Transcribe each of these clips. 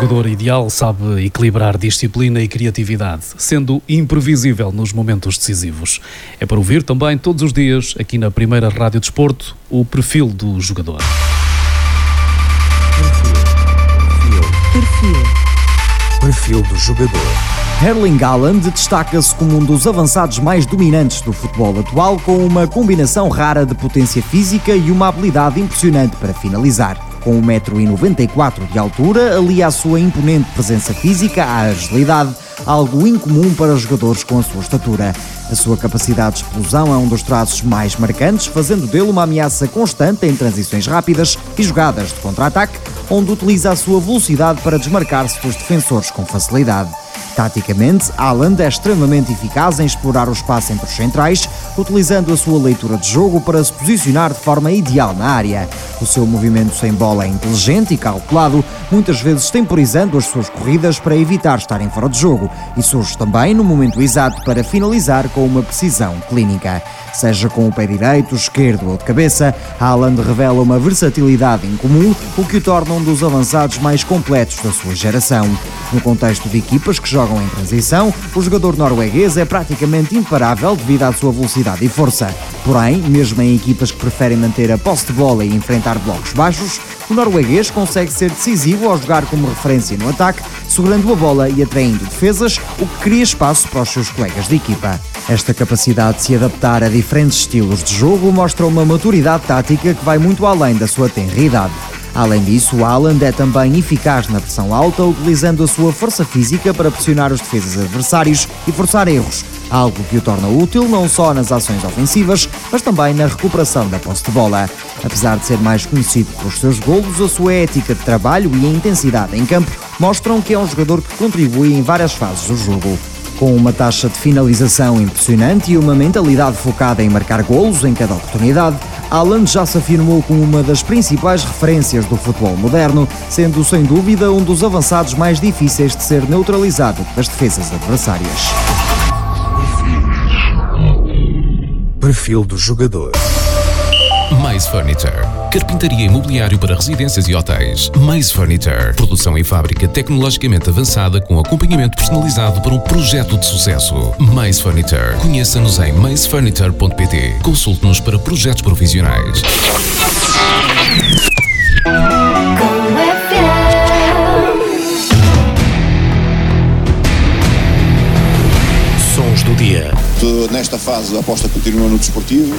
jogador ideal sabe equilibrar disciplina e criatividade, sendo imprevisível nos momentos decisivos. É para ouvir também todos os dias, aqui na Primeira Rádio Desporto, o perfil do jogador. Perfil do jogador. Erling Haaland destaca-se como um dos avançados mais dominantes do futebol atual, com uma combinação rara de potência física e uma habilidade impressionante para finalizar. Com 1,94 m de altura, alia a sua imponente presença física à agilidade, algo incomum para jogadores com a sua estatura. A sua capacidade de explosão é um dos traços mais marcantes, fazendo dele uma ameaça constante em transições rápidas e jogadas de contra-ataque, onde utiliza a sua velocidade para desmarcar-se dos defensores com facilidade. Taticamente, Haaland é extremamente eficaz em explorar o espaço entre os centrais, utilizando a sua leitura de jogo para se posicionar de forma ideal na área. O seu movimento sem bola é inteligente e calculado, muitas vezes temporizando as suas corridas para evitar estarem fora de jogo, e surge também no momento exato para finalizar com uma precisão clínica. Seja com o pé direito, esquerdo ou de cabeça, Haaland revela uma versatilidade incomum, o que o torna um dos avançados mais completos da sua geração. No contexto de equipas que jogam em transição, o jogador norueguês é praticamente imparável devido à sua velocidade e força. Porém, mesmo em equipas que preferem manter a posse de bola e enfrentar blocos baixos, o norueguês consegue ser decisivo ao jogar como referência no ataque, segurando a bola e atraindo defesas, o que cria espaço para os seus colegas de equipa. Esta capacidade de se adaptar a diferentes estilos de jogo mostra uma maturidade tática que vai muito além da sua tenra idade. Além disso, Haaland é também eficaz na pressão alta, utilizando a sua força física para pressionar os defesas adversários e forçar erros, algo que o torna útil não só nas ações ofensivas, mas também na recuperação da posse de bola. Apesar de ser mais conhecido pelos seus golos, a sua ética de trabalho e a intensidade em campo mostram que é um jogador que contribui em várias fases do jogo. Com uma taxa de finalização impressionante e uma mentalidade focada em marcar golos em cada oportunidade, Haaland já se afirmou como uma das principais referências do futebol moderno, sendo sem dúvida um dos avançados mais difíceis de ser neutralizado das defesas adversárias. Perfil do jogador. Mais Furniture. Carpintaria imobiliário para residências e hotéis. Mais Furniture. Produção em fábrica tecnologicamente avançada com acompanhamento personalizado para um projeto de sucesso. Mais Furniture. Conheça-nos em maisfurniture.pt. Consulte-nos para projetos profissionais. Sons do dia. Nesta fase a aposta continua no desportivo,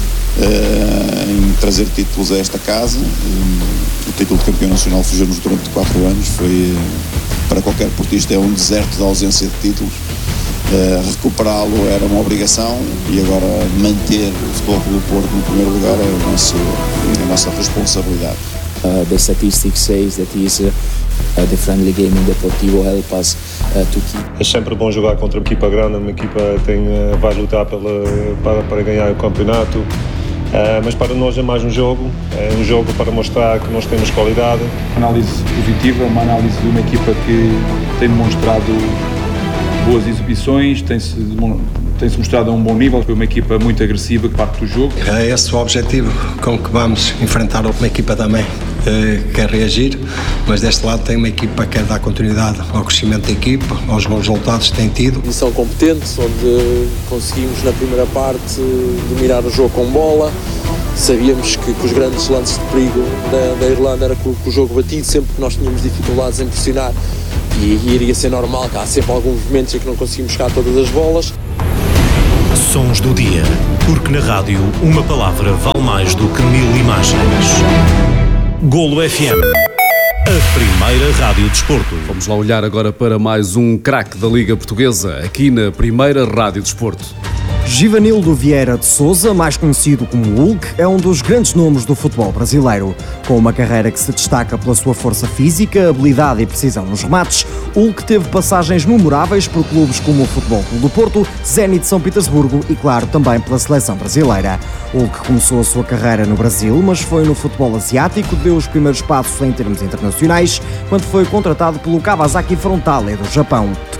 em trazer títulos a esta casa. O título de campeão nacional fugiu-nos durante 4 anos, foi para qualquer portista é um deserto de ausência de títulos. Recuperá-lo era uma obrigação e agora manter o Futebol Clube do Porto no primeiro lugar é a nossa responsabilidade. The statistics says that the friendly game in Deportivo help us to keep. É sempre bom jogar contra uma equipa grande, uma equipa vai lutar para ganhar o campeonato. Mas para nós é mais um jogo para mostrar que nós temos qualidade. Uma análise positiva, uma análise de uma equipa que tem demonstrado boas exibições, tem-se mostrado a um bom nível, foi uma equipa muito agressiva que parte do jogo. É esse o objetivo com que vamos enfrentar uma equipa também que quer reagir, mas deste lado tem uma equipa que quer dar continuidade ao crescimento da equipa, aos bons resultados que tem tido. Missão competente, onde conseguimos na primeira parte dominar o jogo com bola. Sabíamos que os grandes lances de perigo da Irlanda era com o jogo batido, sempre que nós tínhamos dificuldades em pressionar, e iria ser normal que há sempre alguns momentos em que não conseguimos chegar a todas as bolas. Sons do dia, porque na rádio uma palavra vale mais do que 1000 imagens. Golo FM, a primeira rádio desporto. Vamos lá olhar agora para mais um craque da Liga Portuguesa, aqui na Primeira Rádio Desporto. Givanildo Vieira de Sousa, mais conhecido como Hulk, é um dos grandes nomes do futebol brasileiro. Com uma carreira que se destaca pela sua força física, habilidade e precisão nos remates, Hulk teve passagens memoráveis por clubes como o Futebol Clube do Porto, Zenit de São Petersburgo e, claro, também pela seleção brasileira. Hulk começou a sua carreira no Brasil, mas foi no futebol asiático, deu os primeiros passos em termos internacionais, quando foi contratado pelo Kawasaki Frontale do Japão.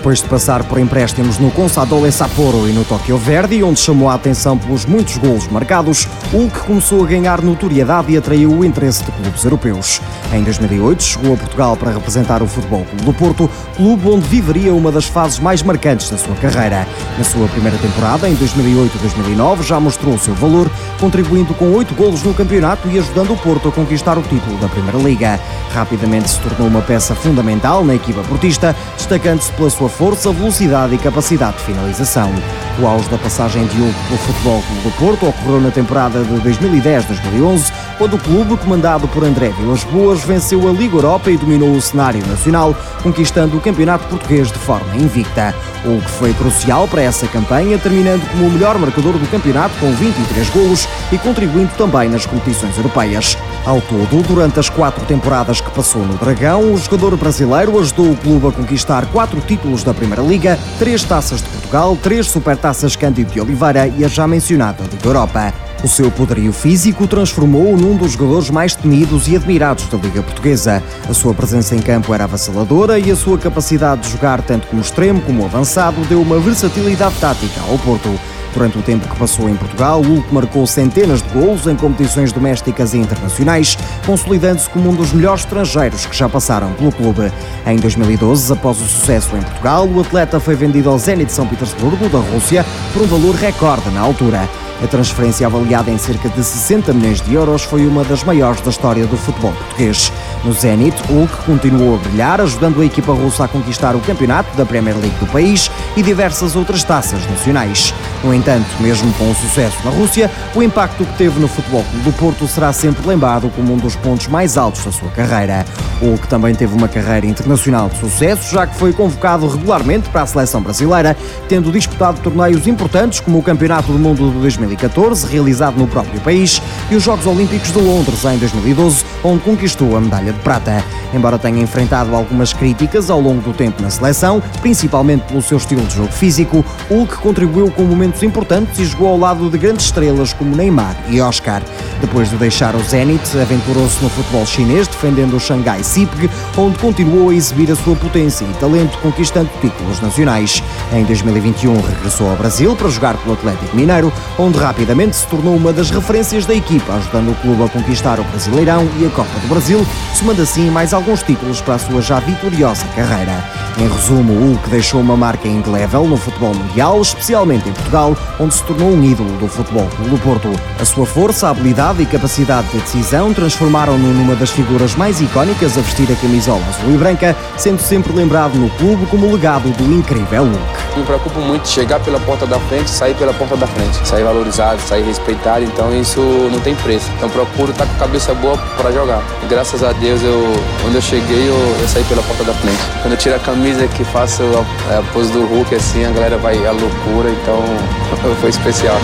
Depois de passar por empréstimos no Consadole Sapporo e no Tokyo Verdy, onde chamou a atenção pelos muitos golos marcados, Hulk começou a ganhar notoriedade e atraiu o interesse de clubes europeus. Em 2008 chegou a Portugal para representar o Futebol Clube do Porto, clube onde viveria uma das fases mais marcantes da sua carreira. Na sua primeira temporada, em 2008-2009, já mostrou o seu valor, contribuindo com 8 golos no campeonato e ajudando o Porto a conquistar o título da Primeira Liga. Rapidamente se tornou uma peça fundamental na equipa portista, destacando-se pela sua força, velocidade e capacidade de finalização. O auge da passagem de Hulk pelo Futebol Clube do Porto ocorreu na temporada de 2010-2011, quando o clube, comandado por André Vilas-Boas, venceu a Liga Europa e dominou o cenário nacional, conquistando o campeonato português de forma invicta. Hulk foi crucial para essa campanha, terminando como o melhor marcador do campeonato com 23 golos e contribuindo também nas competições europeias. Ao todo, durante as 4 temporadas que passou no Dragão, o jogador brasileiro ajudou o clube a conquistar 4 títulos da Primeira Liga, 3 taças de Portugal, 3 supertaças Cândido de Oliveira e a já mencionada Liga Europa. O seu poderio físico transformou-o num dos jogadores mais temidos e admirados da Liga Portuguesa. A sua presença em campo era avassaladora e a sua capacidade de jogar tanto como extremo como avançado deu uma versatilidade tática ao Porto. Durante o tempo que passou em Portugal, Hulk marcou centenas de golos em competições domésticas e internacionais, consolidando-se como um dos melhores estrangeiros que já passaram pelo clube. Em 2012, após o sucesso em Portugal, o atleta foi vendido ao Zenit de São Petersburgo, da Rússia, por um valor recorde na altura. A transferência, avaliada em cerca de 60 milhões de euros, foi uma das maiores da história do futebol português. No Zenit, Hulk continuou a brilhar, ajudando a equipa russa a conquistar o campeonato da Premier League do país e diversas outras taças nacionais. No entanto, mesmo com o sucesso na Rússia, o impacto que teve no Futebol Clube do Porto será sempre lembrado como um dos pontos mais altos da sua carreira. Hulk também teve uma carreira internacional de sucesso, já que foi convocado regularmente para a seleção brasileira, tendo disputado torneios importantes como o Campeonato do Mundo de 2014, realizado no próprio país, e os Jogos Olímpicos de Londres em 2012, onde conquistou a medalha de prata. Embora tenha enfrentado algumas críticas ao longo do tempo na seleção, principalmente pelo seu estilo de jogo físico, Hulk contribuiu com momentos importantes e jogou ao lado de grandes estrelas como Neymar e Oscar. Depois de deixar o Zenit, aventurou-se no futebol chinês, defendendo o Shanghai SIPG, onde continuou a exibir a sua potência e talento, conquistando títulos nacionais. Em 2021 regressou ao Brasil para jogar pelo Atlético Mineiro, onde rapidamente se tornou uma das referências da equipa, ajudando o clube a conquistar o Brasileirão e a Copa do Brasil, somando assim mais alguns títulos para a sua já vitoriosa carreira. Em resumo, o Hulk deixou uma marca indelével no futebol mundial, especialmente em Portugal, onde se tornou um ídolo do Futebol Clube do Porto. A sua força, habilidade e capacidade de decisão transformaram-no numa das figuras mais icónicas a vestir a camisola azul e branca, sendo sempre lembrado no clube como o legado do incrível Hulk. Me preocupo muito chegar pela porta da frente, sair pela porta da frente, sair valorizado, sair respeitado, então isso não tem preço. Então procuro estar com a cabeça boa para jogar. E graças a Deus, quando eu cheguei, eu saí pela porta da frente. Quando eu tiro a camisa que faço a pose do Hulk, assim, a galera vai à loucura, então foi especial.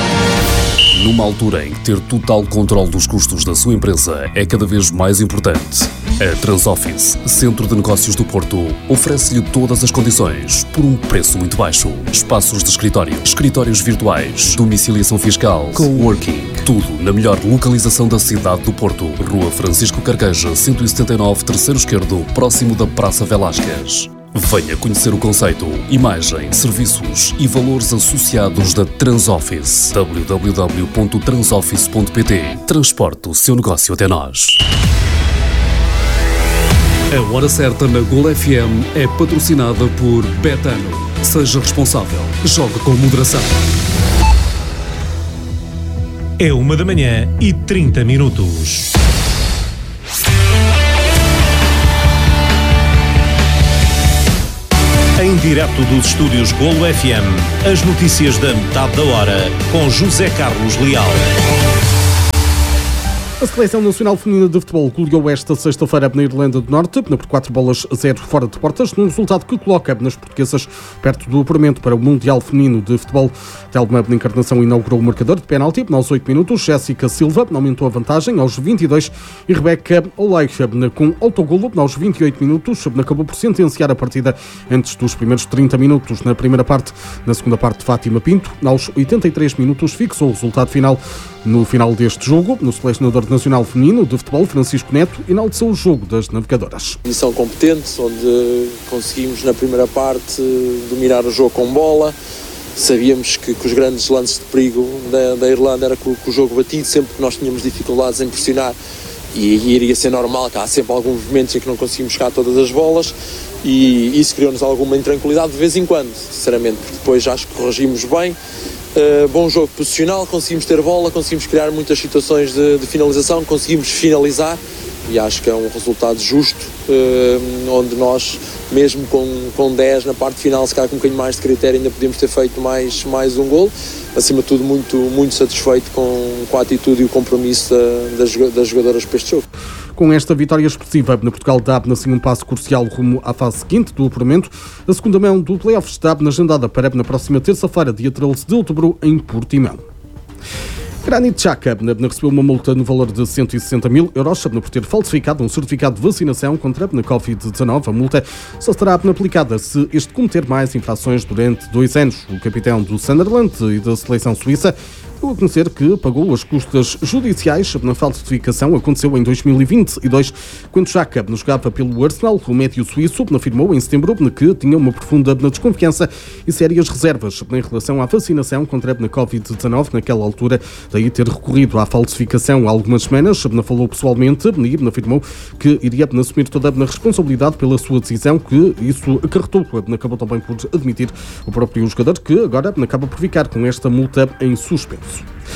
Numa altura em que ter total controle dos custos da sua empresa é cada vez mais importante, a Transoffice, Centro de Negócios do Porto, oferece-lhe todas as condições por um preço muito baixo. Espaços de escritório, escritórios virtuais, domiciliação fiscal, coworking, tudo na melhor localização da cidade do Porto. Rua Francisco Carqueja, 179, terceiro esquerdo, próximo da Praça Velásquez. Venha conhecer o conceito, imagem, serviços e valores associados da Transoffice. www.transoffice.pt. Transporte o seu negócio até nós. A Hora Certa na Gol FM é patrocinada por Betano. Seja responsável. Jogue com moderação. É 1h30 Em direto dos estúdios Golo FM, as notícias da metade da hora, com José Carlos Leal. A Seleção Nacional Feminina de Futebol goleou esta sexta-feira na Irlanda do Norte, por 4-0 fora de portas, num resultado que coloca nas portuguesas perto do apuramento para o Mundial Feminino de Futebol. Telma de Encarnação inaugurou o marcador de penalti aos 8 minutos. Jéssica Silva aumentou a vantagem aos 22 e Rebeca Olay, com autogolo aos 28 minutos, acabou por sentenciar a partida antes dos primeiros 30 minutos na primeira parte. Na segunda parte, Fátima Pinto, aos 83 minutos, fixou o resultado final. No final deste jogo, o selecionador nacional feminino de futebol, Francisco Neto, enalteceu o jogo das navegadoras. Missão competente, onde conseguimos na primeira parte dominar o jogo com bola. Sabíamos que os grandes lances de perigo da Irlanda era com o jogo batido, sempre que nós tínhamos dificuldades em pressionar, e iria ser normal que há sempre alguns momentos em que não conseguimos chegar a todas as bolas, e isso criou-nos alguma intranquilidade de vez em quando, sinceramente, porque depois acho que corrigimos bem. Bom jogo posicional, conseguimos ter bola, conseguimos criar muitas situações de finalização, conseguimos finalizar, e acho que é um resultado justo, onde nós, mesmo com 10 na parte final, se calhar com um bocadinho mais de critério, ainda podíamos ter feito mais um golo. Acima de tudo, muito satisfeito com a atitude e o compromisso das jogadoras para este jogo. Com esta vitória expressiva, Portugal dá assim um passo crucial rumo à fase seguinte do apuramento. A segunda mão do play-off está agendada para na próxima terça-feira, dia 13 de outubro, em Portimão. Granit Xhaka recebeu uma multa no valor de 160 mil euros por ter falsificado um certificado de vacinação contra a Covid-19. A multa só será aplicada se este cometer mais infrações durante 2 anos. O capitão do Sunderland e da seleção suíça deu a conhecer que pagou as custas judiciais na falsificação. Aconteceu em 2022, quando Xhaka jogava pelo Arsenal. O médio suíço afirmou em setembro que tinha uma profunda desconfiança e sérias reservas em relação à vacinação contra a Covid-19. Naquela altura, daí ter recorrido à falsificação há algumas semanas, falou pessoalmente e afirmou que iria assumir toda a responsabilidade pela sua decisão, que isso acarretou. Acabou também por admitir o próprio jogador, que agora acaba por ficar com esta multa em suspenso.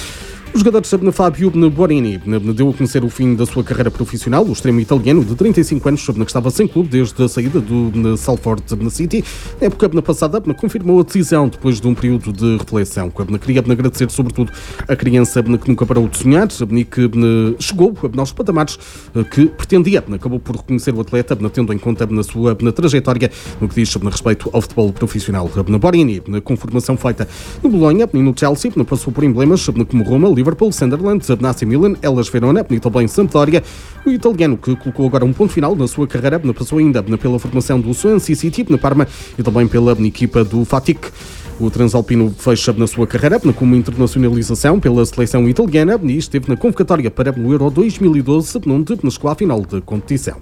O jogador Fábio Borini deu a conhecer o fim da sua carreira profissional. O extremo italiano de 35 anos, que estava sem clube desde a saída do Salford City, na época passada, confirmou a decisão depois de um período de reflexão. Queria agradecer sobretudo a criança que nunca parou de sonhar e que chegou aos patamares que pretendia. Acabou por reconhecer o atleta, tendo em conta na sua trajetória no que diz respeito ao futebol profissional. Borini, com formação feita no Bolonha e no Chelsea, passou por emblemas como Roma, Liverpool, Sunderland, AC Milan, Hellas Verona e também Sampdoria. O italiano, que colocou agora um ponto final na sua carreira, passou ainda pela formação do Swansea City, na Parma e também pela equipa do Fatik. O transalpino fecha na sua carreira com uma internacionalização pela seleção italiana e esteve na convocatória para o Euro 2012, onde chegou à final da competição.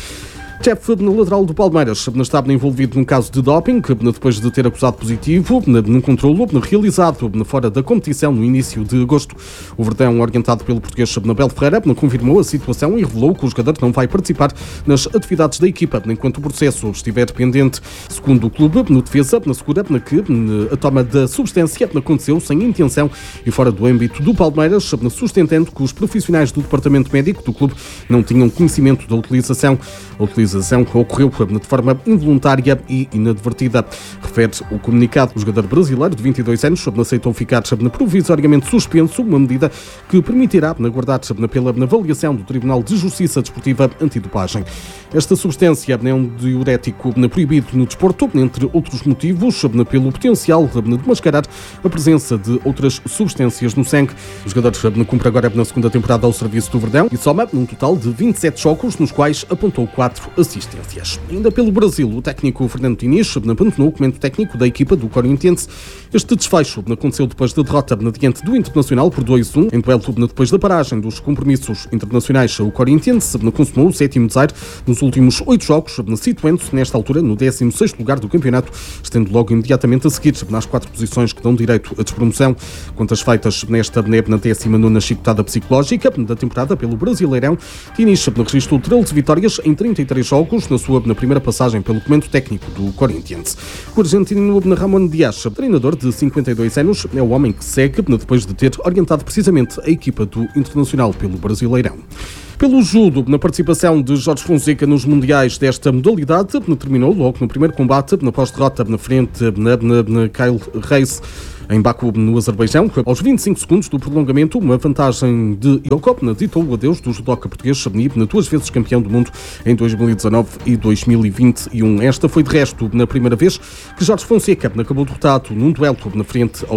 Chefe lateral do Palmeiras estava envolvido num caso de doping, depois de ter acusado positivo num controlo realizado fora da competição no início de agosto. O Verdão, orientado pelo português Abel Ferreira, confirmou a situação e revelou que o jogador não vai participar nas atividades da equipa enquanto o processo estiver pendente. Segundo o clube, no defesa, assegura que a toma da substância aconteceu sem intenção e fora do âmbito do Palmeiras, sustentando que os profissionais do departamento médico do clube não tinham conhecimento da utilização. A utilização que ocorreu de forma involuntária e inadvertida. Refere o comunicado. O jogador brasileiro de 22 anos aceitou ficar provisoriamente suspenso, uma medida que permitirá aguardar pela avaliação do Tribunal de Justiça Desportiva Antidopagem. Esta substância é um diurético proibido no desporto, entre outros motivos, pelo potencial de mascarar a presença de outras substâncias no sangue. O jogador cumpre agora na segunda temporada ao serviço do Verdão e soma um total de 27 jogos, nos quais apontou 4 assistências. Ainda pelo Brasil, o técnico Fernando Diniz abandonou o comando técnico da equipa do Corinthians. Este desfecho aconteceu depois da derrota diante do Internacional por 2-1. Em duelo depois da paragem dos compromissos internacionais, o Corinthians consumou o 7º desaire nos últimos 8 jogos, situando-se nesta altura no 16º lugar do campeonato, estando logo imediatamente a seguir nas 4 posições que dão direito à despromoção. Contas feitas nesta na 19ª chicotada psicológica da temporada pelo Brasileirão, Diniz registrou 13 vitórias em 33 jogos na primeira passagem pelo comando técnico do Corinthians. O argentino Ramon Dias, treinador de 52 anos, é o homem que segue depois de ter orientado precisamente a equipa do Internacional pelo Brasileirão. Pelo judo, na participação de Jorge Fonseca nos mundiais desta modalidade, terminou logo no primeiro combate, após derrota na frente na Kyle Reis em Baku, no Azerbaijão. Aos 25 segundos do prolongamento, uma vantagem de Yokop ditou o adeus do judoca português, na 2 vezes campeão do mundo em 2019 e 2021. Esta foi, de resto, na primeira vez que Jorge Fonseca acabou derrotado num duelo na frente ao